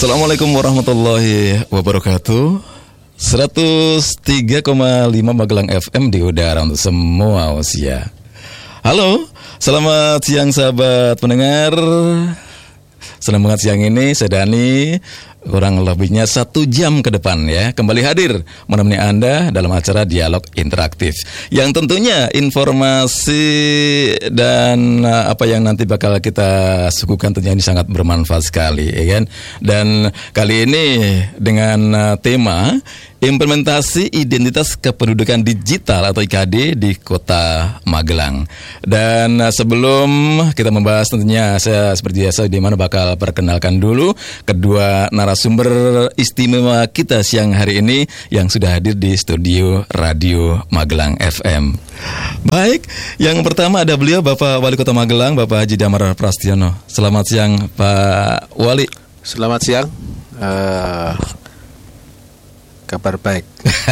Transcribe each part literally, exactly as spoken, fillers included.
Assalamualaikum warahmatullahi wabarakatuh. seratus tiga koma lima Magelang F M di udara untuk semua usia. Halo, selamat siang sahabat pendengar. Senang banget siang ini saya Dani, kurang lebihnya satu jam ke depan ya, kembali hadir menemani Anda dalam acara Dialog Interaktif yang tentunya informasi dan uh, apa yang nanti bakal kita suguhkan tentunya ini sangat bermanfaat sekali ya kan. Dan kali ini dengan uh, tema implementasi identitas kependudukan digital atau I K D di Kota Magelang. Dan uh, sebelum kita membahas tentunya saya seperti biasa di mana bakal perkenalkan dulu kedua narasumber istimewa kita siang hari ini yang sudah hadir di studio Radio Magelang F M. Baik, yang pertama ada beliau Bapak Wali Kota Magelang, Bapak Haji Damar Prastiono. Selamat siang Pak Wali. Selamat siang. Uh, kabar baik.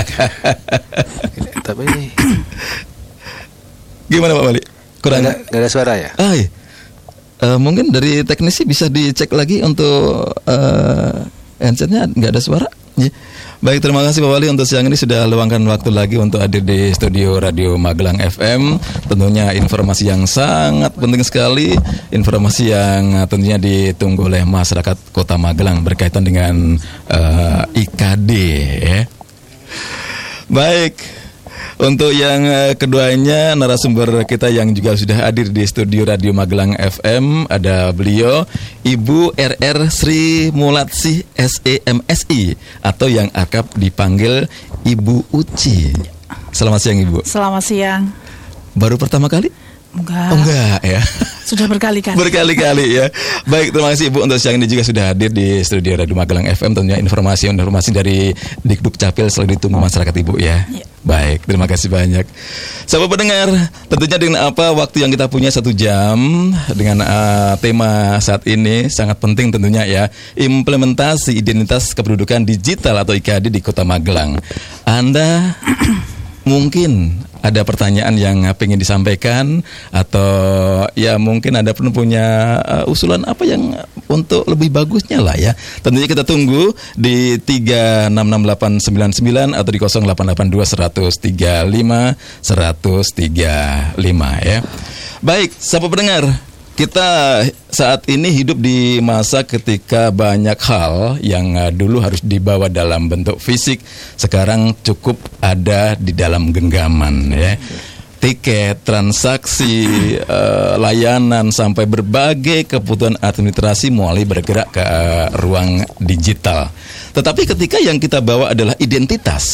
Tapi gimana Pak Wali? Kurang nggak ada, ada suara ya? Ah, iya. Uh, mungkin dari teknisi bisa dicek lagi untuk uh, handsetnya nggak ada suara. Ya. Baik, terima kasih Pak Wali untuk siang ini sudah luangkan waktu lagi untuk hadir di studio Radio Magelang F M. Tentunya informasi yang sangat penting sekali, informasi yang tentunya ditunggu oleh masyarakat Kota Magelang berkaitan dengan uh, I K D. Ya. Baik. Untuk yang keduanya narasumber kita yang juga sudah hadir di studio Radio Magelang F M, ada beliau Ibu R R Sri Mulatsi S E M S I atau yang akrab dipanggil Ibu Uci. Selamat siang Ibu. Selamat siang. Baru pertama kali? Enggak. Oh, enggak ya. Sudah berkali-kali. Berkali-kali ya. Baik, terima kasih Ibu untuk siang ini juga sudah hadir di studio Radio Magelang F M. Tentunya informasi-informasi dari Dikduk Capil selalu ditunggu masyarakat Ibu ya. Ya. Baik, terima kasih banyak. Sahabat pendengar, tentunya dengan apa waktu yang kita punya satu jam dengan uh, tema saat ini sangat penting tentunya ya, implementasi identitas kependudukan digital atau I K D di Kota Magelang. Anda mungkin ada pertanyaan yang ingin disampaikan atau ya mungkin Anda pun punya uh, usulan apa yang untuk lebih bagusnya lah ya. Tentunya kita tunggu di tiga enam enam delapan sembilan sembilan atau di nol delapan delapan dua seratus tiga puluh lima seratus tiga puluh lima ya. Baik, sahabat pendengar, kita saat ini hidup di masa ketika banyak hal yang uh, dulu harus dibawa dalam bentuk fisik, sekarang cukup ada di dalam genggaman ya. Tiket, transaksi, uh, layanan sampai berbagai kebutuhan administrasi mulai bergerak ke uh, ruang digital. Tetapi ketika yang kita bawa adalah identitas,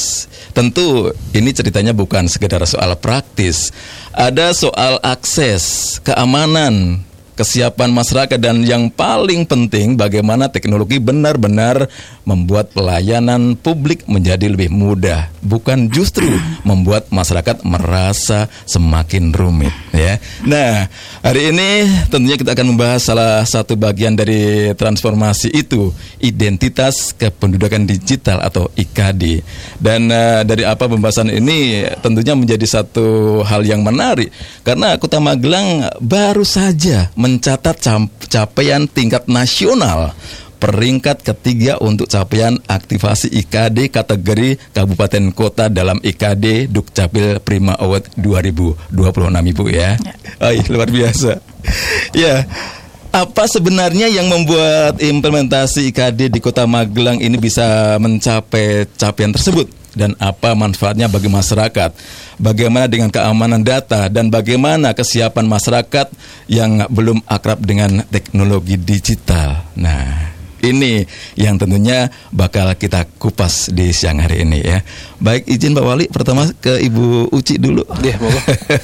tentu ini ceritanya bukan sekedar soal praktis. Ada soal akses, keamanan, kesiapan masyarakat, dan yang paling penting bagaimana teknologi benar-benar membuat pelayanan publik menjadi lebih mudah, bukan justru membuat masyarakat merasa semakin rumit ya. Nah, hari ini tentunya kita akan membahas salah satu bagian dari transformasi itu, identitas kependudukan digital atau I K D. Dan uh, dari apa pembahasan ini tentunya menjadi satu hal yang menarik karena Kota Magelang baru saja mencatat capaian tingkat nasional peringkat ketiga untuk capaian aktivasi I K D kategori kabupaten kota dalam I K D Dukcapil Prima Award dua ribu dua puluh enam Ibu ya. Ya. Oh, luar biasa. Ya. Apa sebenarnya yang membuat implementasi I K D di Kota Magelang ini bisa mencapai capaian tersebut? Dan apa manfaatnya bagi masyarakat? Bagaimana dengan keamanan data dan bagaimana kesiapan masyarakat yang belum akrab dengan teknologi digital? Nah, ini yang tentunya bakal kita kupas di siang hari ini ya. Baik, izin Pak Wali pertama ke Ibu Uci dulu. Iya, mau.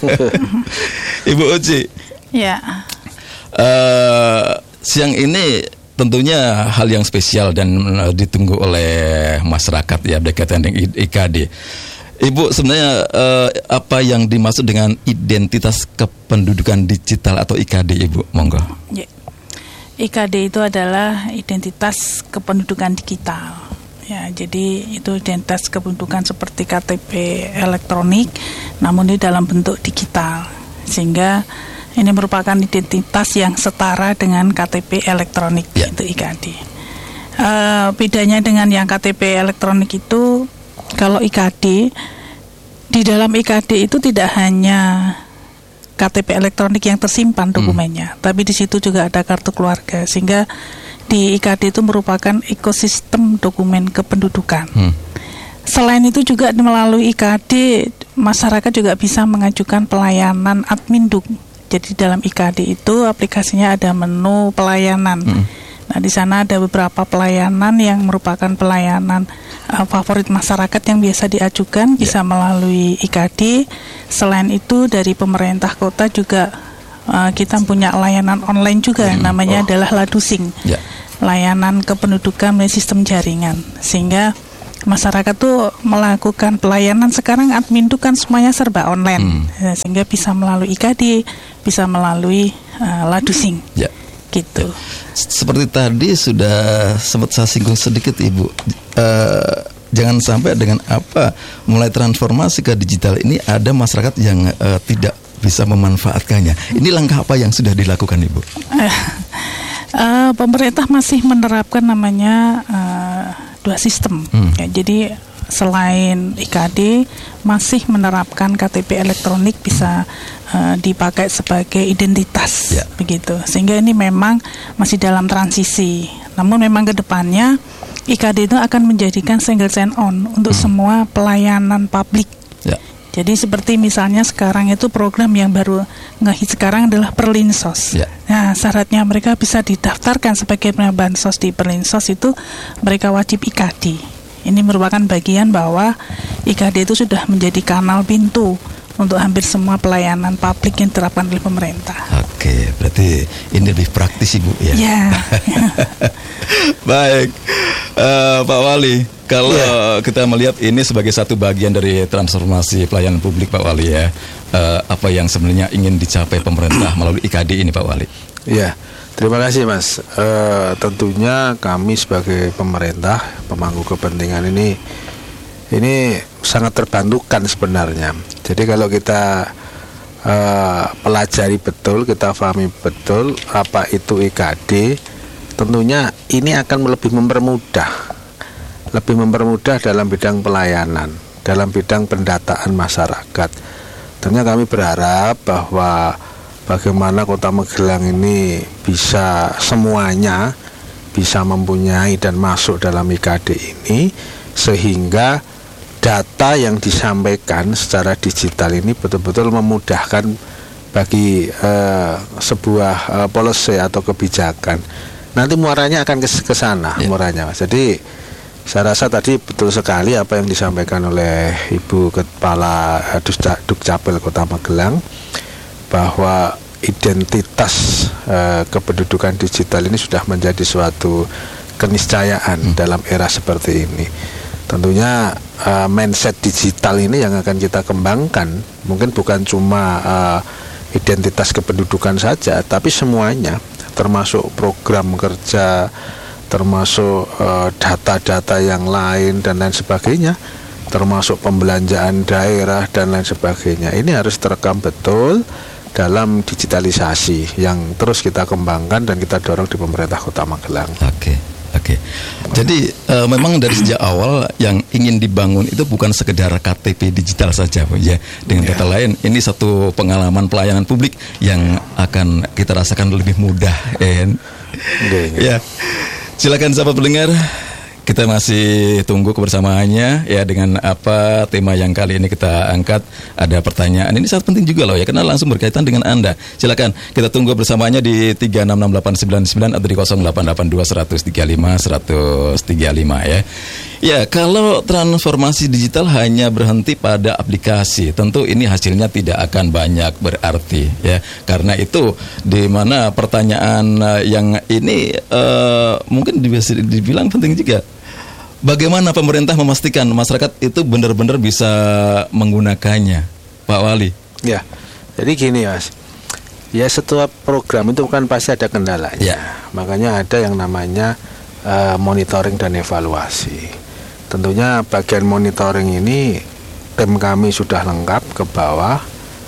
Ibu Uci. Ya. Uh, siang ini tentunya hal yang spesial dan uh, ditunggu oleh masyarakat ya berkaitan dengan I K D. Ibu, sebenarnya uh, apa yang dimaksud dengan identitas kependudukan digital atau I K D, Ibu? Monggo. Ya. I K D itu adalah identitas kependudukan digital. Ya, jadi itu identitas kependudukan seperti K T P elektronik, namun ini dalam bentuk digital, sehingga ini merupakan identitas yang setara dengan K T P elektronik, ya. Itu I K D. uh, bedanya dengan yang K T P elektronik itu, kalau I K D, di dalam I K D itu tidak hanya K T P elektronik yang tersimpan dokumennya, hmm. tapi di situ juga ada kartu keluarga, sehingga di I K D itu merupakan ekosistem dokumen kependudukan. Hmm. Selain itu juga melalui I K D, masyarakat juga bisa mengajukan pelayanan adminduk. Jadi dalam I K D itu aplikasinya ada menu pelayanan. Hmm. Nah, di sana ada beberapa pelayanan yang merupakan pelayanan uh, favorit masyarakat yang biasa diajukan, yeah. bisa melalui I K D. Selain itu dari pemerintah kota juga uh, kita punya layanan online juga, hmm. namanya oh. adalah Ladusing. Yeah. Layanan kependudukan melalui sistem jaringan, sehingga masyarakat tuh melakukan pelayanan. Sekarang adminduk kan semuanya serba online, hmm. ya, sehingga bisa melalui I K D, bisa melalui uh, Ladusing, ya. gitu. Ya. Seperti tadi sudah sempat saya singgung sedikit, Ibu. Uh, jangan sampai dengan apa mulai transformasi ke digital ini ada masyarakat yang uh, tidak bisa memanfaatkannya. Ini langkah apa yang sudah dilakukan, Ibu? Uh, uh, pemerintah masih menerapkan namanya uh, dua sistem. Hmm. Ya, jadi selain I K D masih menerapkan K T P elektronik bisa uh, dipakai sebagai identitas, ya. begitu. Sehingga ini memang masih dalam transisi. Namun memang ke depannya I K D itu akan menjadikan single sign-on untuk hmm. semua pelayanan publik. Ya. Jadi seperti misalnya sekarang itu program yang baru ngehit sekarang adalah Perlinsos. Ya. Nah, syaratnya mereka bisa didaftarkan sebagai bansos di Perlinsos itu mereka wajib I K D. Ini merupakan bagian bahwa I K D itu sudah menjadi kanal pintu untuk hampir semua pelayanan publik yang diterapkan oleh pemerintah. Oke, berarti ini lebih praktis, Ibu, ya? Ya. Baik, uh, Pak Wali, kalau ya. kita melihat ini sebagai satu bagian dari transformasi pelayanan publik, Pak Wali, ya, uh, apa yang sebenarnya ingin dicapai pemerintah melalui I K D ini, Pak Wali? Ya, terima kasih, Mas. Uh, tentunya kami sebagai pemerintah, pemangku kepentingan ini, ini sangat terbantukan sebenarnya. Jadi kalau kita uh, pelajari betul, kita pahami betul apa itu I K D, tentunya ini akan lebih mempermudah, lebih mempermudah dalam bidang pelayanan, dalam bidang pendataan masyarakat. Tentunya kami berharap bahwa bagaimana Kota Magelang ini bisa semuanya bisa mempunyai dan masuk dalam I K D ini, sehingga data yang disampaikan secara digital ini betul-betul memudahkan bagi uh, sebuah uh, policy atau kebijakan. Nanti muaranya akan ke sana, yeah. muaranya. Jadi saya rasa tadi betul sekali apa yang disampaikan oleh Ibu Kepala uh, Dukcapil Kota Magelang, bahwa identitas uh, kependudukan digital ini sudah menjadi suatu keniscayaan hmm. dalam era seperti ini. Tentunya uh, mindset digital ini yang akan kita kembangkan, mungkin bukan cuma uh, identitas kependudukan saja, tapi semuanya, termasuk program kerja, termasuk uh, data-data yang lain dan lain sebagainya, termasuk pembelanjaan daerah dan lain sebagainya. Ini harus terekam betul dalam digitalisasi yang terus kita kembangkan dan kita dorong di pemerintah Kota Magelang. Oke. Okay. Oke, jadi uh, memang dari sejak awal yang ingin dibangun itu bukan sekedar K T P digital saja, ya. Dengan yeah. kata lain, ini satu pengalaman pelayanan publik yang akan kita rasakan lebih mudah, ya. Yeah. Ya, silakan sahabat pendengar. Kita masih tunggu kebersamaannya, ya, dengan apa tema yang kali ini kita angkat. Ada pertanyaan, ini sangat penting juga loh, ya, karena langsung berkaitan dengan Anda. Silakan kita tunggu bersamaannya di tiga enam enam delapan sembilan sembilan atau di nol delapan delapan dua satu tiga lima satu tiga lima, ya. Ya, kalau transformasi digital hanya berhenti pada aplikasi, tentu ini hasilnya tidak akan banyak berarti, ya. Karena itu di mana pertanyaan yang ini uh, mungkin bisa dibilang penting juga. Bagaimana pemerintah memastikan masyarakat itu benar-benar bisa menggunakannya, Pak Wali? Ya, jadi gini, Mas. Ya, setiap program itu kan pasti ada kendalanya. Ya. Makanya ada yang namanya uh, monitoring dan evaluasi. Tentunya bagian monitoring ini tim kami sudah lengkap ke bawah.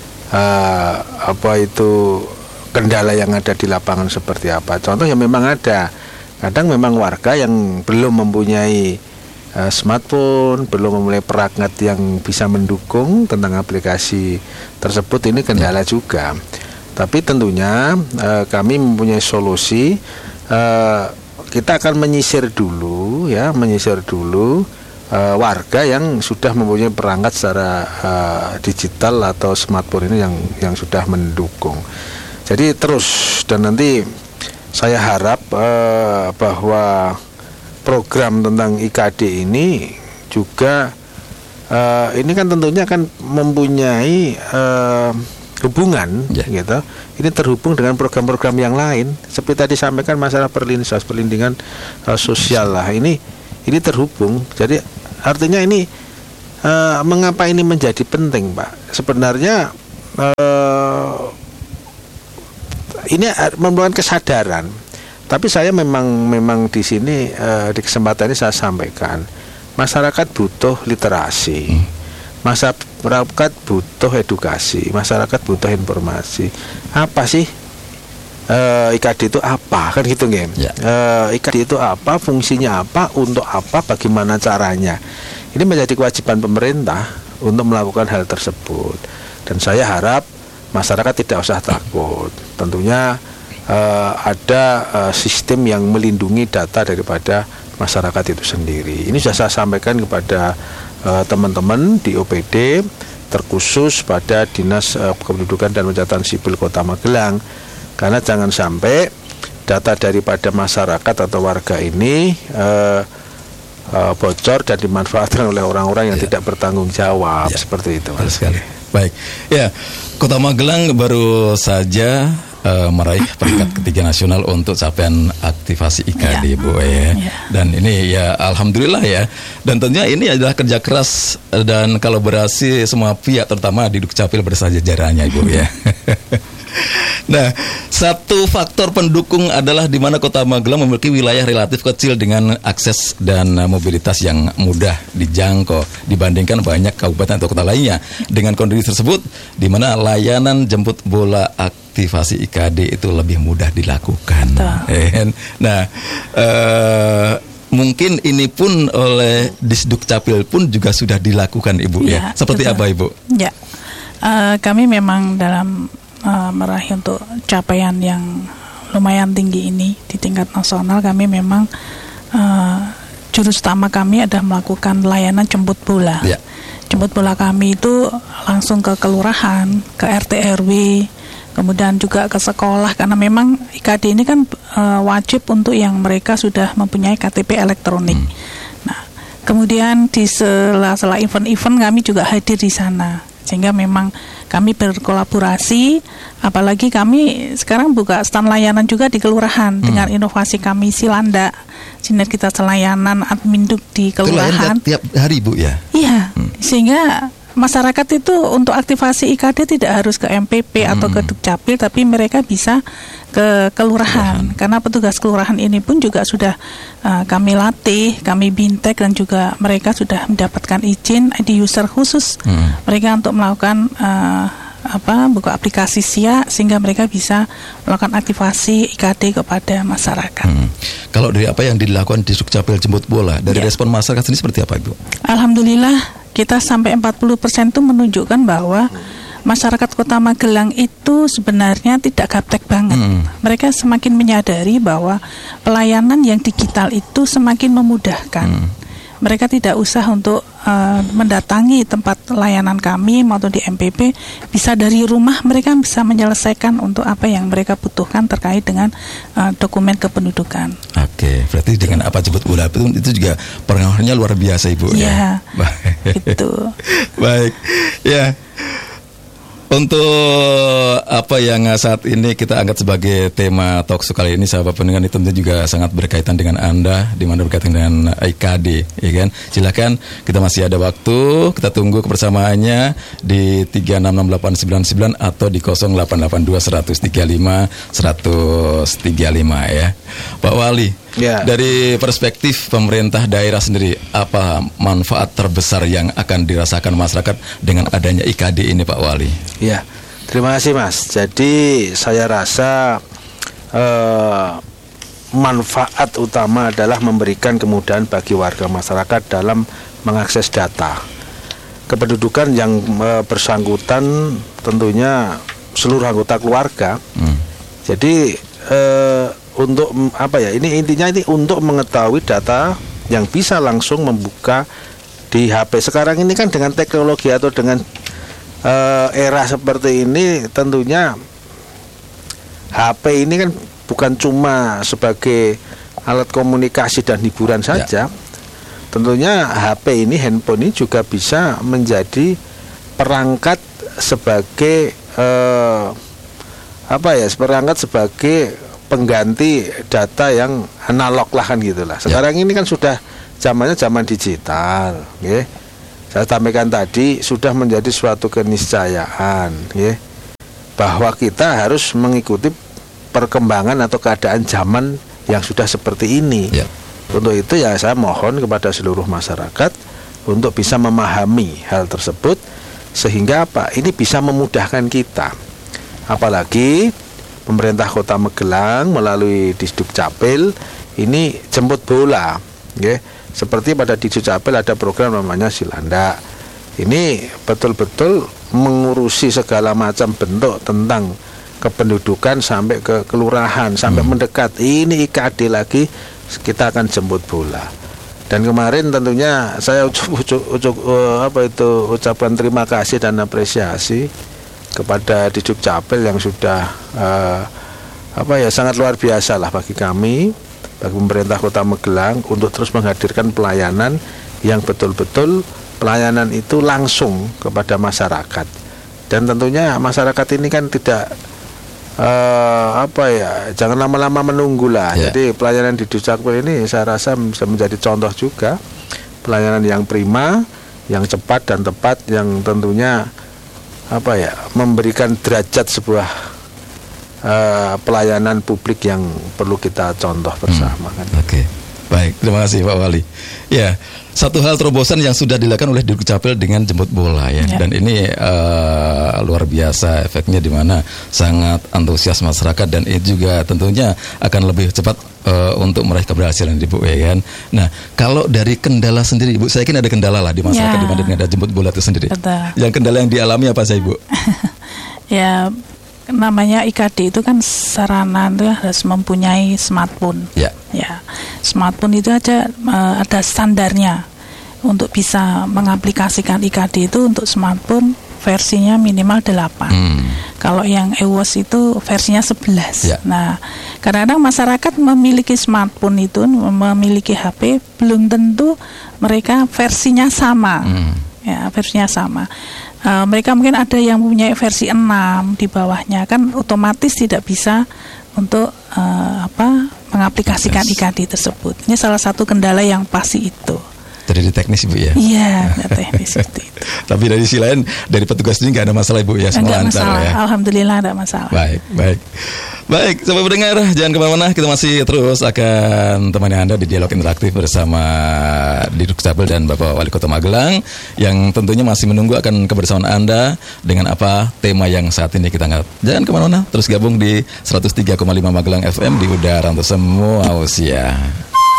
Uh, apa itu kendala yang ada di lapangan seperti apa? Contoh yang memang ada. kadang memang warga yang belum mempunyai uh, smartphone, belum mempunyai perangkat yang bisa mendukung tentang aplikasi tersebut, ini kendala juga. Tapi tentunya uh, kami mempunyai solusi. Uh, kita akan menyisir dulu, ya, menyisir dulu uh, warga yang sudah mempunyai perangkat secara uh, digital atau smartphone ini yang yang sudah mendukung. Jadi terus, dan nanti saya harap uh, bahwa program tentang I K D ini juga uh, ini kan tentunya akan mempunyai uh, hubungan, yeah. gitu. Ini terhubung dengan program-program yang lain. Seperti tadi sampaikan masalah perlindungan, perlindungan uh, sosial lah. Ini ini terhubung. Jadi artinya ini uh, mengapa ini menjadi penting, Pak? Sebenarnya uh, ini memerlukan kesadaran, tapi saya memang memang di sini uh, di kesempatan ini saya sampaikan, masyarakat butuh literasi, masyarakat butuh edukasi, masyarakat butuh informasi. Apa sih uh, I K D itu apa? Kan gitu, Ngem. Ya. Uh, I K D itu apa? Fungsinya apa? Untuk apa? Bagaimana caranya? Ini menjadi kewajiban pemerintah untuk melakukan hal tersebut. Dan saya harap masyarakat tidak usah takut. Tentunya uh, ada uh, sistem yang melindungi data daripada masyarakat itu sendiri. Ini sudah saya sampaikan kepada uh, teman-teman di O P D, terkhusus pada Dinas uh, Kependudukan dan Pencatatan Sipil Kota Magelang. Karena jangan sampai data daripada masyarakat atau warga ini uh, uh, bocor dan dimanfaatkan oleh orang-orang yang ya. tidak bertanggung jawab, ya. Seperti itu. Betul sekali. Baik, ya, Kota Magelang baru saja uh, meraih peringkat ketiga nasional untuk capaian aktivasi I K D, ya. Bu ya. ya. Dan ini ya alhamdulillah ya. Dan tentunya ini adalah kerja keras dan kolaborasi semua pihak, terutama di Dukcapil bersama jajarannya, Ibu ya. Nah, satu faktor pendukung adalah di mana Kota Magelang memiliki wilayah relatif kecil dengan akses dan mobilitas yang mudah dijangkau dibandingkan banyak kabupaten atau kota lainnya. Dengan kondisi tersebut, di mana layanan jemput bola aktivasi I K D itu lebih mudah dilakukan. Nah, uh, mungkin ini pun oleh Disdukcapil pun juga sudah dilakukan, Ibu ya. ya. Seperti betul. Apa, Ibu? Ya, uh, kami memang dalam Uh, meraih untuk capaian yang lumayan tinggi ini di tingkat nasional. Kami memang uh, jurus utama kami adalah melakukan layanan jemput bola. Ya. Jemput bola kami itu langsung ke kelurahan, ke R T R W, kemudian juga ke sekolah, karena memang I K D ini kan uh, wajib untuk yang mereka sudah mempunyai K T P elektronik. Hmm. Nah, kemudian di sela-sela event-event kami juga hadir di sana, sehingga memang kami berkolaborasi, apalagi kami sekarang buka stand layanan juga di kelurahan hmm. dengan inovasi kami Silanda, sinergitas layanan admin duk di kelurahan. Itu tiap hari, Bu ya? Iya, hmm. sehingga masyarakat itu untuk aktivasi I K D tidak harus ke M P P hmm. atau ke Dukcapil, tapi mereka bisa ke kelurahan, kelurahan. Karena petugas kelurahan ini pun juga sudah uh, kami latih, kami bintek, dan juga mereka sudah mendapatkan izin I D user khusus hmm. mereka untuk melakukan uh, apa buka aplikasi S I A, sehingga mereka bisa melakukan aktivasi I K D kepada masyarakat. Hmm. Kalau dari apa yang dilakukan di Dukcapil jemput bola, dari ya. respon masyarakat sendiri seperti apa, Ibu? Alhamdulillah, kita sampai empat puluh persen itu menunjukkan bahwa masyarakat Kota Magelang itu sebenarnya tidak gaptek banget. Hmm. Mereka semakin menyadari bahwa pelayanan yang digital itu semakin memudahkan. Hmm. Mereka tidak usah untuk uh, mendatangi tempat layanan kami maupun di M P P, bisa dari rumah mereka bisa menyelesaikan untuk apa yang mereka butuhkan terkait dengan uh, dokumen kependudukan. Oke, berarti dengan apa jemput bola itu, itu juga pengaruhnya luar biasa, Ibu ya. Ya, gitu. Baik, ya. Untuk apa yang saat ini kita angkat sebagai tema talkshow kali ini, sahabat pendengar, ini tentu juga sangat berkaitan dengan Anda, di mana berkaitan dengan I K D, ya kan? Silakan, kita masih ada waktu, kita tunggu kebersamaannya di tiga enam enam delapan sembilan sembilan atau di nol delapan delapan dua satu tiga lima satu tiga lima ya. Pak Wali, ya. Dari perspektif pemerintah daerah sendiri, apa manfaat terbesar yang akan dirasakan masyarakat dengan adanya I K D ini, Pak Wali? Ya, terima kasih, Mas. Jadi saya rasa eh, manfaat utama adalah memberikan kemudahan bagi warga masyarakat dalam mengakses data kependudukan yang e, bersangkutan tentunya seluruh anggota keluarga. Hmm. Jadi e, untuk apa ya? Ini intinya ini untuk mengetahui data yang bisa langsung membuka di H P. Sekarang ini kan dengan teknologi atau dengan e, era seperti ini tentunya H P ini kan bukan cuma sebagai alat komunikasi dan hiburan saja. Ya. Tentunya H P ini, handphone ini juga bisa menjadi perangkat sebagai eh, apa ya? Perangkat sebagai pengganti data yang analog lah kan gitulah. Sekarang ya. Ini kan sudah zamannya zaman digital, ya. Saya sampaikan tadi sudah menjadi suatu keniscayaan, ya, bahwa kita harus mengikuti perkembangan atau keadaan zaman yang sudah seperti ini. Ya. Untuk itu ya saya mohon kepada seluruh masyarakat untuk bisa memahami hal tersebut sehingga apa? Ini bisa memudahkan kita. Apalagi pemerintah Kota Magelang melalui Disduk Capil ini jemput bola, ya. Seperti pada Disduk Capil ada program namanya Silanda. Ini betul-betul mengurusi segala macam bentuk tentang kependudukan sampai ke kelurahan, sampai hmm. mendekat. Ini I K D lagi kita akan jemput bola. Dan kemarin tentunya saya ucap, ucap, ucap, uh, apa itu ucapan terima kasih dan apresiasi kepada Disduk Capil yang sudah uh, apa ya sangat luar biasa lah bagi kami, bagi pemerintah Kota Magelang untuk terus menghadirkan pelayanan yang betul-betul pelayanan itu langsung kepada masyarakat. Dan tentunya masyarakat ini kan tidak Uh, apa ya, jangan lama-lama menunggu lah. Yeah. Jadi pelayanan di Duscapil ini saya rasa bisa menjadi contoh juga pelayanan yang prima, yang cepat dan tepat, yang tentunya apa ya memberikan derajat sebuah uh, pelayanan publik yang perlu kita contoh bersama. Hmm. Kan? Oke, okay. Baik, terima kasih Pak Wali. Ya, satu hal terobosan yang sudah dilakukan oleh Disduk Capil dengan jemput bola ya, ya. Dan ini uh, luar biasa efeknya di mana sangat antusias masyarakat dan itu juga tentunya akan lebih cepat uh, untuk meraih keberhasilan Ibu ya kan. Nah, kalau dari kendala sendiri Ibu, saya yakin ada kendala lah di masyarakat ya. Di mana ada jemput bola itu sendiri. Betul. Yang kendala yang dialami apa sih Ibu? Ya, namanya I K D itu kan sarana itu harus mempunyai smartphone. Ya. Ya, smartphone itu aja uh, ada standarnya untuk bisa mengaplikasikan I K D itu untuk smartphone versinya minimal delapan. Hmm. Kalau yang E W O S itu versinya sebelas. Ya. Nah, kadang-kadang masyarakat memiliki smartphone itu, memiliki H P, belum tentu mereka versinya sama. Hmm. Ya, versinya sama. Uh, mereka mungkin ada yang punya versi enam di bawahnya, kan otomatis tidak bisa untuk uh, apa mengaplikasikan I K D tersebut. Ini salah satu kendala yang pasti itu. Dari teknis Ibu ya? Iya, teknis seperti itu. Tapi dari sisi lain, dari petugas ini nggak ada masalah Ibu ya? Semua lancar ya? Alhamdulillah ada masalah. Baik, baik. Baik, sobat pendengar, jangan kemana-mana. Kita masih terus akan temani Anda di dialog interaktif bersama Disduk Capil dan Bapak Wali Kota Magelang, yang tentunya masih menunggu akan kebersamaan Anda dengan apa tema yang saat ini kita angkat. Jangan kemana-mana, terus gabung di seratus tiga koma lima Magelang F M di udara untuk semua usia.